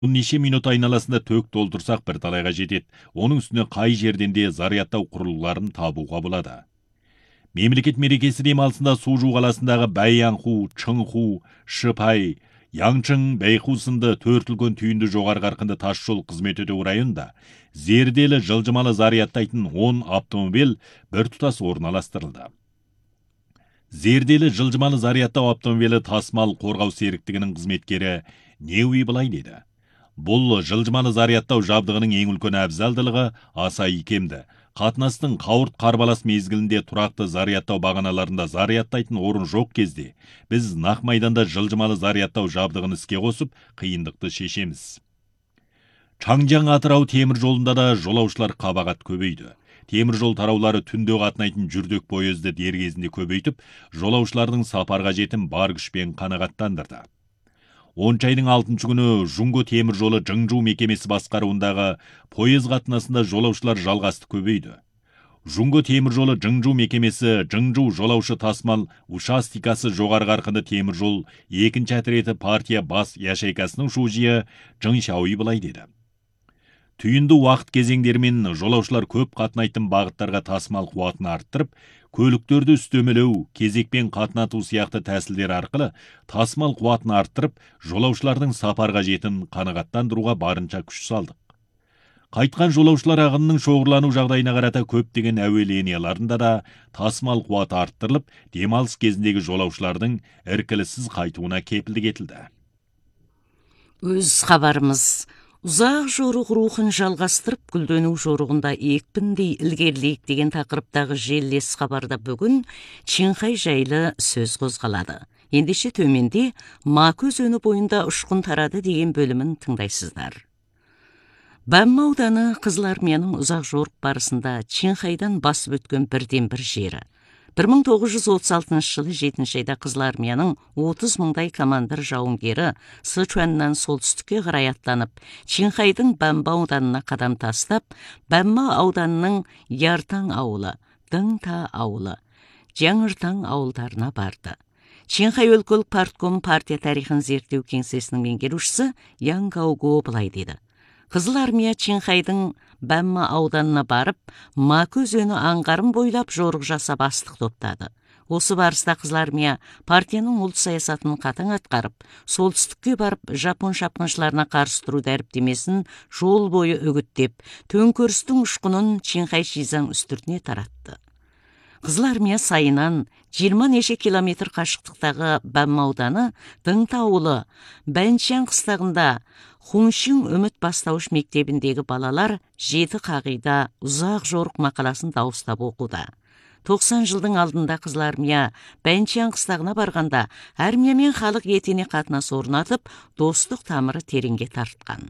неше минут айналасында төк толтырсақ бір талайға жетеді. Оның үстіне қай жерден де зарядтау құрылғыларын табуға болады. Мемлекет мерекесі демалысында Сужу қаласындағы Бәйянху, Чыңху, Шыпай, Яңчың, Бәйху сынды 4 үлкен түйінді жоғары қарқынды тас жол қызмет ету районында зерделі жылжымалы зарядтайтын 10 автомобиль біртұтас орналастырылды. Зерделі жылжымалы зарядтау автомобилі тасымал қорғау серіктігінің қызметкері Неуи былай деді. Бұл жылжымалы зарядтау жабдығының ең үлкен әбзалдылығы аса икемді. Қатынастың қауырт қарбалас мезгілінде тұрақты зарядтау бағаналарында зарядтайтын орын жоқ кезде біз нақ майданда жылжымалы зарядтау жабдығын іске қосып, қиындықты шешеміз. Чаңжаң Атырау темір жолында да жолаушылар қабағат көбейді. Темір жол тараулары түнде қатынайтын жүрдек пойызды дер кезінде көбейтіп, жолаушылардың сапарға жетім бар күшпен қанағаттандырды. 10 айдың 6 күні Жунго темір жолы Жыңжу мекемесі басқаруындағы пойыз қатынасында жолаушылар жалғасты көбейді. Жунго темір жолы Жыңжу мекемесі Жыңжу жолаушы тасымал участикасы жоғары қарқынды темір жол екінші отряды партия бас яшайкасының шужиы Жыңшауи былай деді. Түйінді уақыт кезеңдермен жолаушылар көп қатынайтын бағыттарға тасымал қуатын арттырып, көліктерді үстемелеу, кезекпен қатынату сияқты тәсілдер арқылы тасымал қуатын арттырып, жолаушылардың сапарға жетім қанағаттандыруға барынша күш салдық. Қайтқан жолаушылар ағынының шоғырлану жағдайына қарата көптеген әуе линияларында да тасымал қуаты арттырылып, демалыс кезіндегі жолаушылардың іркіліссіз қайтуына кепілдік етілді. Өз хабарымыз ұзақ жорық рухын жалғастырып, гүлдену жорығында екпіндей ілгерілейік деген тақырыптағы желілес хабарда бүгін Чинхай жайлы сөз қозғалады. Ендеше төменде Маку өзені бойында ұшқын тарады деген бөлімін тыңдайсыздар. Бәмма ауданы Қызыл армияның ұзақ жорық барысында Чинхайдан басып өткен бірден бір жері. 1936 жылы 7 айда Қызыл армияның 30 мыңдай командир жауынгері Сычуаннан солтүстікке қарай аттанып, Чинхайдың Бәмба ауданына қадам тастап, Бәмма ауданының Яртаң ауылы, Дыңта ауылы, Жаңыртаң ауылдарына барды. Чинхай өлкөлік партком партия тарихын зерттеу кеңсесінің меңгерушісі Яң Гауго былай деді. Қызыл армия Чинхайдың Бәмма ауданына барып, Маку өзені аңғарын бойлап жорық жасап астық топтады. Осы барыста Қызыл армия партияның ұлт саясатын қатаң атқарып, солтүстікке барып жапон шапқыншыларына қарсы тұру дәріптемесін жол бойы үгіттеп, төңкерістің ұшқынын Чинхай Шизаң үстіртіне таратты. Қызыл армия сайынан 20 неше километр қашықтықтағы Бәмма ауданы Дыңта ауылы Бәнчан қыстағында Хуншин үміт бастауыш мектебіндегі балалар 7 қағида ұзақ жорық мақаласын дауыстап оқуда. 90 жылдың алдында Қызыл армия Бәнчан қыстағына барғанда армия мен халық етене қатынас орнатып, достық тамыры тереңге тартқан.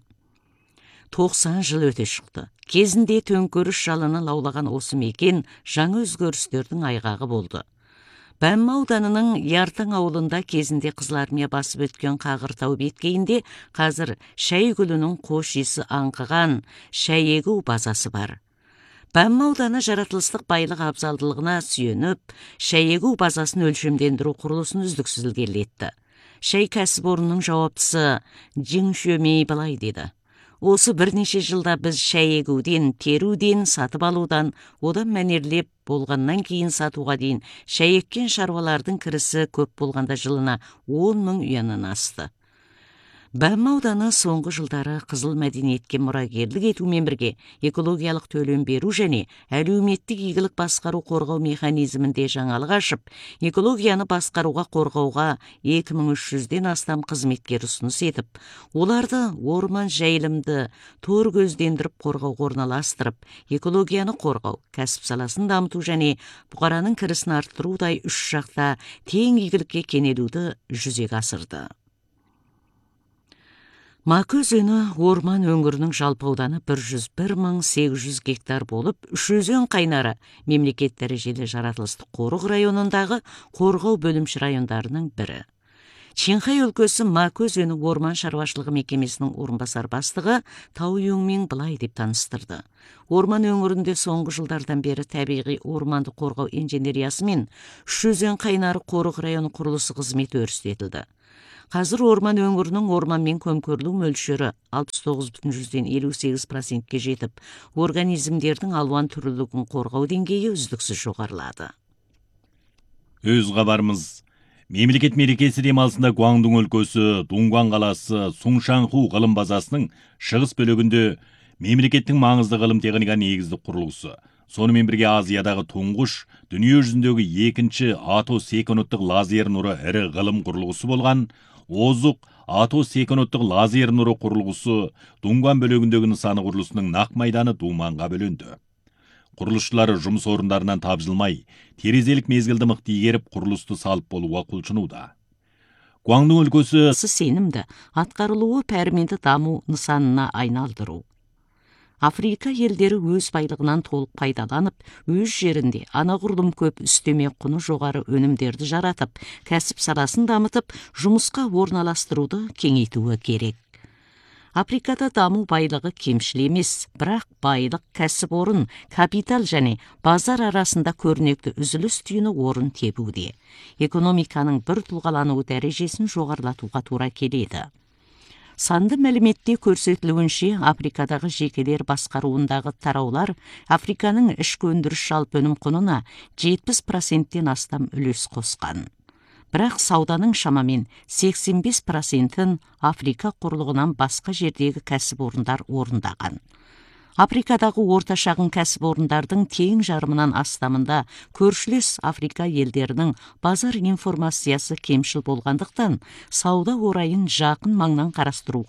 90 жыл өте шықты. Кезінде төңкеріс жалыны лаулаған осы мекен жаңа өзгерістердің айғағы болды. Бәмма ауданының Яртаң ауылында кезінде Қызыл армия басып өткен Қағыртау беткейінде қазір шәй гүлінің қош иісі аңқыған шәй егу базасы бар. Бәмма ауданы жаратылыстық байлық абзалдылығына сүйеніп, шәй егу базасын өлшемдендіру құрылысын үздіксіз ілгерілетті. Шәй кәсіпорнының жауаптысы Жин Шөмей былай деді. Осы бірнеше жылда біз шәй егуден, теруден, сатып алудан, одан мәнерлеп болғаннан кейін сатуға дейін шәй еккен шаруалардың кірісі көп болғанда жылына 10 мың ұянын асты. Бәмма ауданы соңғы жылдары қызыл мәдениетке мұрагерлік етумен бірге экологиялық төлем беру және әлеуметтік игілік басқару қорғау механизмінде жаңалық ашып, экологияны басқаруға қорғауға 2300-ден астам қызметкер ұсыныс етіп, оларды орман жайылымды тор көздендіріп қорғауға орналастырып, экологияны қорғау, кәсіп саласын дамыту және бұқараның кірісін арттырудай үш жақта тең игілікке кенелуді жүзеге асырды. Маку өзені орман өңірінің жалпы ауданы 101.800 гектар болып, үш өзен қайнары мемлекет дәрежелі жаратылыстық қорық районындағы қорғау бөлімші райондарының бірі. Чинхай өлкесі Маку өзені орман шаруашылығы мекемесінің орынбасар бастығы Тау Юңмин былай деп таныстырды. Орман өңірінде соңғы жылдардан бері табиғи орманды қорғау инженериясы мен үш өзен қайнары қорық районы құрылысы қызметі өрістетілді. Қазір орман өңірінің орманмен көмкерілу мөлшері 69,58%-ке жетіп, организмдердің алуан түрлілігін қорғау деңгейі үздіксіз жоғарылады. Өз хабарымыз. Мемлекет мерекесі демалысында Гуандун өлкөсі, Дунгуан қаласы, Суншанху ғылым базасының шығыс бөлігінде мемлекеттің маңызды ғылым техника негізді құрылғысы. Сонымен бірге Азиядағы тұңғыш, дүние жүзіндегі екінші атосекундтық лазер нұры ірі ғылым құрылғысы болған озық атосекундтық лазер нұры құрылғысы Дунгуан бөлігіндегі нысаны құрылысының нақ майданы Думанға бөлінді. Құрылысшылары жұмыс орындарынан тапжылмай, терезелік мезгілді мықты игеріп құрылысты салып болуға құлшынуда. Гуандун өлкөсі сенімді атқарылуы пәрменді даму нысанына айналдыру. Африка елдері өз байлығынан толық пайдаланып, өз жерінде анағұрлым көп үстеме құны жоғары өнімдерді жаратып, кәсіп саласын дамытып, жұмысқа орналастыруды кеңейтуі керек. Африкада даму байлығы кемшіл емес, бірақ байлық, кәсіпорын, капитал және базар арасында көрнекті үзіліс түйіні орын тебуде. Экономиканың бір тұлғалануы дәрежесін жоғарылатуға тура келеді. Санды мәліметте көрсетілуінше, Африкадағы жекелер басқаруындағы тараулар Африканың ішкі өндіріс жалпы өнім құнына 70%-тен астам үлес қосқан. Бірақ сауданың шамамен 85%-ін Африка құрлығынан басқа жердегі кәсіпорындар орындаған. Африкадағы орта шағын кәсіпорындардың тең жарымынан астамында көршілес Африка елдерінің базар информациясы кемшіл болғандықтан, сауда орайын жақын маңнан қарастыруға